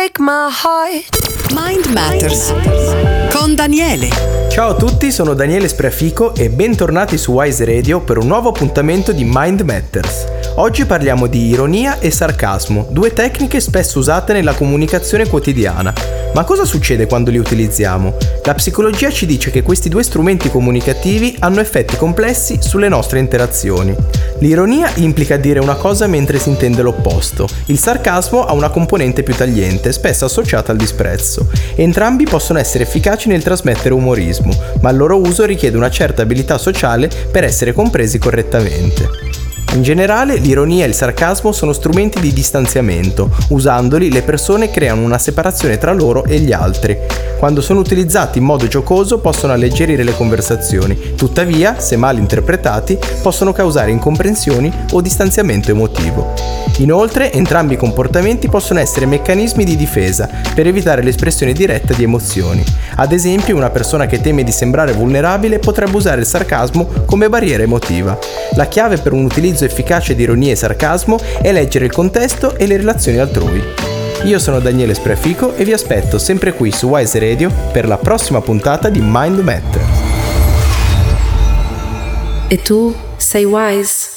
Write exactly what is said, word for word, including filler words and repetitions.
break my heart. Mind Matters con Daniele. Ciao a tutti, sono Daniele Spreafico e bentornati su Wise Radio per un nuovo appuntamento di Mind Matters. Oggi parliamo di ironia e sarcasmo, due tecniche spesso usate nella comunicazione quotidiana. Ma cosa succede quando li utilizziamo? La psicologia ci dice che questi due strumenti comunicativi hanno effetti complessi sulle nostre interazioni. L'ironia implica dire una cosa mentre si intende l'opposto. Il sarcasmo ha una componente più tagliente, spesso associata al disprezzo. Entrambi possono essere efficaci nel trasmettere umorismo, ma il loro uso richiede una certa abilità sociale per essere compresi correttamente. In generale, l'ironia e il sarcasmo sono strumenti di distanziamento. Usandoli, le persone creano una separazione tra loro e gli altri. Quando sono utilizzati in modo giocoso, possono alleggerire le conversazioni. Tuttavia, se mal interpretati, possono causare incomprensioni o distanziamento emotivo. Inoltre, entrambi i comportamenti possono essere meccanismi di difesa per evitare l'espressione diretta di emozioni. Ad esempio, una persona che teme di sembrare vulnerabile potrebbe usare il sarcasmo come barriera emotiva. La chiave per un utilizzo efficace di ironia e sarcasmo è leggere il contesto e le relazioni altrui. Io sono Daniele Spreafico e vi aspetto sempre qui su Wise Radio per la prossima puntata di Mind Matters. E tu sei wise?